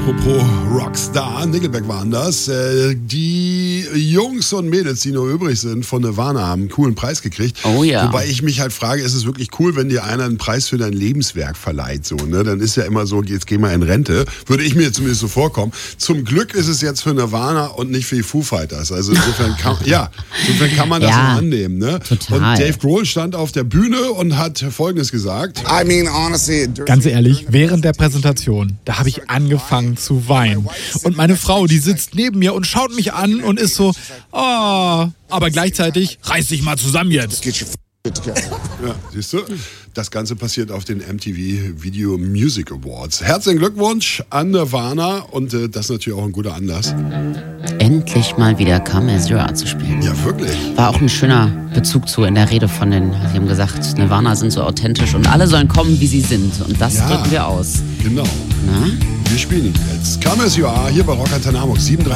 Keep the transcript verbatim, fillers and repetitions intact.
Apropos Rockstar, Nickelback waren das. Äh, die Jungs und Mädels, die noch übrig sind von Nirvana, haben einen coolen Preis gekriegt. Oh ja. Wobei ich mich halt frage, ist es wirklich cool, wenn dir einer einen Preis für dein Lebenswerk verleiht? So, ne? Dann ist ja immer so, jetzt geh mal in Rente. Würde ich mir zumindest so vorkommen. Zum Glück ist es jetzt für Nirvana und nicht für die Foo Fighters. Also insofern kann, ja, insofern kann man das ja, so annehmen. Ne? Total. Und Dave Grohl stand auf der Bühne und hat Folgendes gesagt. I mean, honestly, Ganz ehrlich, während der Präsentation, da habe ich angefangen zu weinen. Und meine Frau, die sitzt neben mir und schaut mich an und ist so, oh, aber gleichzeitig, reiß dich mal zusammen jetzt. get your shit together. Ja, siehst du? Das Ganze passiert auf den M T V Video Music Awards. Herzlichen Glückwunsch an Nirvana und äh, das ist natürlich auch ein guter Anlass. Endlich mal wieder Come As You Are zu spielen. Ja, wirklich. War auch ein schöner Bezug zu in der Rede von den, sie haben gesagt, Nirvana sind so authentisch und alle sollen kommen, wie sie sind. Und das Ja. drücken wir aus. Genau. Na? Wir spielen ihn jetzt. Come As You Are hier bei Rock Antenne Hamburg sieben drei